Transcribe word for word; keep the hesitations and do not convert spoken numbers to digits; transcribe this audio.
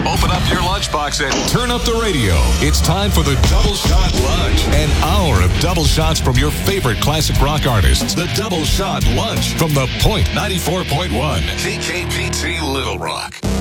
Open up your lunchbox and turn up the radio. It's time for the Double Shot Lunch. An hour of double shots from your favorite classic rock artists. The Double Shot Lunch from the Point ninety-four point one. K K P T Little Rock.